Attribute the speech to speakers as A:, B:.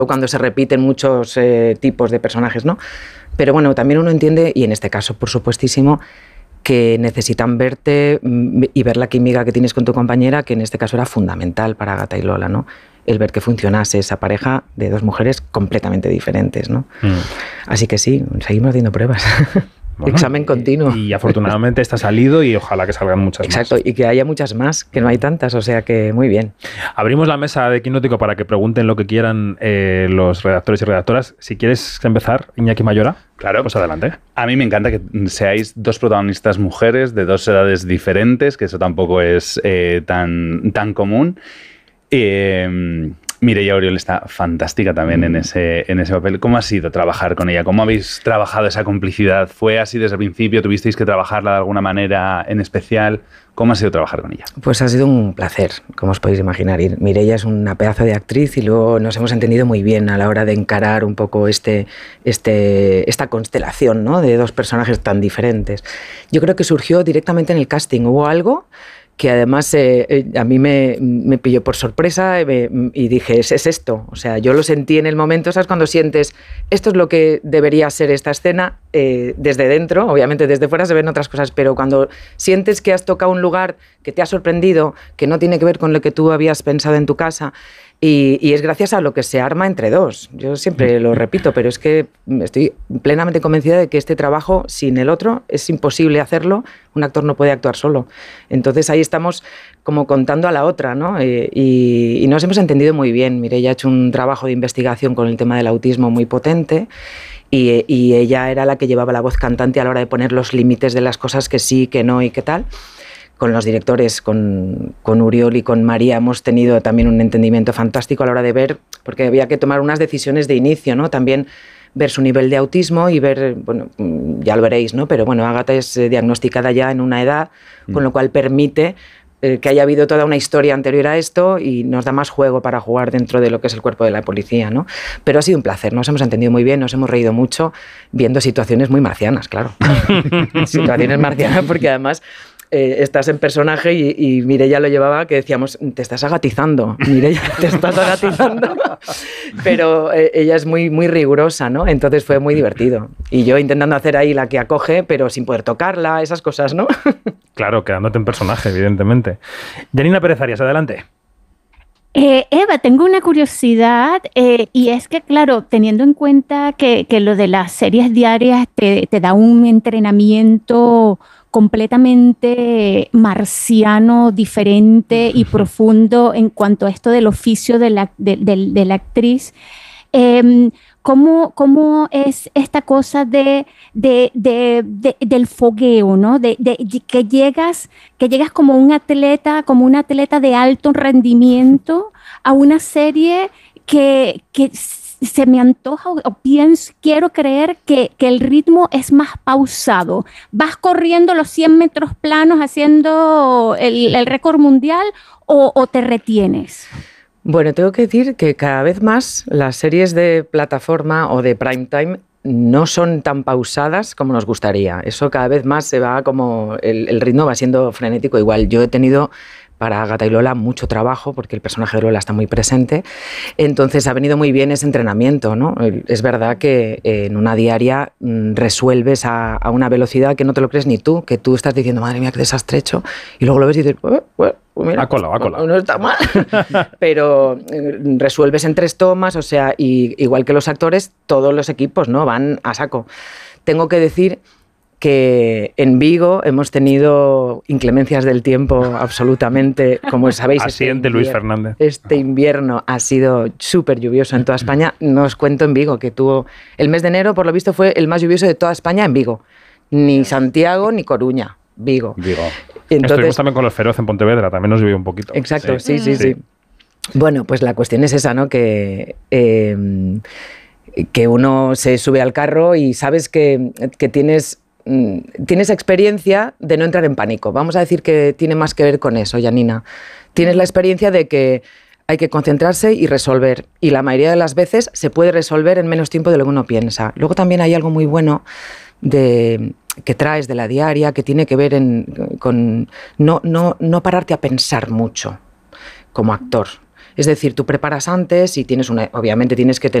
A: o cuando se repiten muchos tipos de personajes, ¿no? Pero bueno, también uno entiende, y en este caso, por supuestísimo, que necesitan verte y ver la química que tienes con tu compañera, que en este caso era fundamental para Ágata y Lola, ¿no? El ver que funcionase esa pareja de dos mujeres completamente diferentes, ¿no? Así que sí, seguimos haciendo pruebas. Bueno, examen continuo.
B: Y afortunadamente está salido y ojalá que salgan muchas más.
A: Exacto, y que haya muchas más, que no hay tantas, o sea que muy bien.
B: Abrimos la mesa de Quinótico para que pregunten lo que quieran los redactores y redactoras. Si quieres empezar, Iñaki Mayora.
C: Claro.
B: Pues adelante.
C: A mí me encanta que seáis dos protagonistas mujeres de dos edades diferentes, que eso tampoco es tan común. Mireia Oriol está fantástica también en ese papel. ¿Cómo ha sido trabajar con ella? ¿Cómo habéis trabajado esa complicidad? ¿Fue así desde el principio? ¿Tuvisteis que trabajarla de alguna manera en especial? ¿Cómo ha sido trabajar con ella?
A: Pues ha sido un placer, como os podéis imaginar. Mireia es una pedazo de actriz y luego nos hemos entendido muy bien a la hora de encarar un poco esta constelación, ¿no? De dos personajes tan diferentes. Yo creo que surgió directamente en el casting. Hubo algo que además a mí me pilló por sorpresa y dije, es esto. O sea, yo lo sentí en el momento, ¿sabes? Cuando sientes, esto es lo que debería ser esta escena, desde dentro, obviamente desde fuera se ven otras cosas, pero cuando sientes que has tocado un lugar que te ha sorprendido, que no tiene que ver con lo que tú habías pensado en tu casa, y es gracias a lo que se arma entre dos. Yo siempre lo repito, pero es que estoy plenamente convencida de que este trabajo, sin el otro, es imposible hacerlo. Un actor no puede actuar solo. Entonces ahí estamos como contando a la otra, ¿no? Y nos hemos entendido muy bien. Mireia ha hecho un trabajo de investigación con el tema del autismo muy potente. Y ella era la que llevaba la voz cantante a la hora de poner los límites de las cosas que sí, que no y qué tal. Con los directores, con Uriol y con María, hemos tenido también un entendimiento fantástico a la hora de ver, porque había que tomar unas decisiones de inicio, ¿no? También ver su nivel de autismo y ver, bueno, ya lo veréis, ¿no? Pero bueno, Ágata es diagnosticada ya en una edad, con lo cual permite que haya habido toda una historia anterior a esto y nos da más juego para jugar dentro de lo que es el cuerpo de la policía, ¿no? Pero ha sido un placer, nos hemos entendido muy bien, nos hemos reído mucho viendo situaciones muy marcianas, claro. Situaciones marcianas porque además estás en personaje y Mireia lo llevaba que decíamos, te estás agatizando, Mireia, te estás agatizando. Pero ella es muy, muy rigurosa, ¿no? Entonces fue muy divertido. Y yo intentando hacer ahí la que acoge, pero sin poder tocarla, esas cosas, ¿no?
B: Claro, quedándote en personaje, evidentemente. Janina Pérez Arias, adelante.
D: Eva, tengo una curiosidad y es que, claro, teniendo en cuenta que lo de las series diarias te da un entrenamiento completamente marciano, diferente y profundo en cuanto a esto del oficio de la actriz. ¿Cómo es esta cosa del fogueo, ¿no? De que llegas como una atleta de alto rendimiento a una serie que se me antoja o quiero creer que el ritmo es más pausado. ¿Vas corriendo los 100 metros planos haciendo el récord mundial o te retienes?
A: Bueno, tengo que decir que cada vez más las series de plataforma o de prime time no son tan pausadas como nos gustaría. Eso cada vez más se va como el ritmo va siendo frenético. Igual yo he tenido para Ágata y Lola mucho trabajo porque el personaje de Lola está muy presente, entonces ha venido muy bien ese entrenamiento, ¿no? Es verdad que en una diaria resuelves a una velocidad que no te lo crees ni tú, que tú estás diciendo, madre mía, qué desastre hecho, y luego lo ves y dices, mira,
B: ha colado.
A: No está mal, pero resuelves en 3 tomas, o sea, y igual que los actores, todos los equipos, ¿no? Van a saco. Tengo que decir que en Vigo hemos tenido inclemencias del tiempo absolutamente, como sabéis.
B: Asiente Luis Fernández.
A: Este invierno ha sido súper lluvioso en toda España. No os cuento en Vigo, que tuvo... El mes de enero, por lo visto, fue el más lluvioso de toda España en Vigo. Ni Santiago ni Coruña, Vigo.
B: Entonces, estuvimos también con Los Feroz en Pontevedra, también nos llovió un poquito.
A: Exacto, sí. Bueno, pues la cuestión es esa, ¿no? Que uno se sube al carro y sabes que tienes experiencia de no entrar en pánico. Vamos a decir que tiene más que ver con eso, Janina. Tienes la experiencia de que hay que concentrarse y resolver. Y la mayoría de las veces se puede resolver en menos tiempo de lo que uno piensa. Luego también hay algo muy bueno que traes de la diaria, que tiene que ver con no pararte a pensar mucho como actor. Es decir, tú preparas antes y obviamente tienes que tener